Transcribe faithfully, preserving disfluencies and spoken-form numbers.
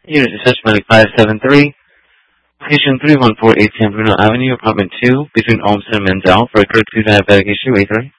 Unit Assessment five seven three, Patient three one four eight San Bruno Avenue, Apartment two, between Olmsted and Menzel, for a courtesy diabetic issue A three.